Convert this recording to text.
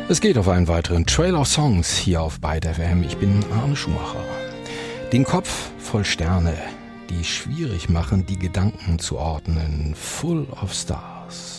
Es geht auf einen weiteren Trail of Songs hier auf Byte FM. Ich bin Arne Schumacher. Den Kopf voll Sterne, die schwierig machen, die Gedanken zu ordnen. Full of Stars.